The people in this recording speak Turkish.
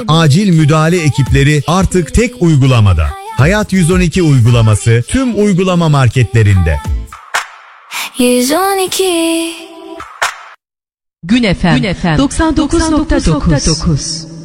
acil müdahale ekipleri artık tek uygulamada. Hayat 112 uygulaması tüm uygulama marketlerinde. 112 Gün FM 99.9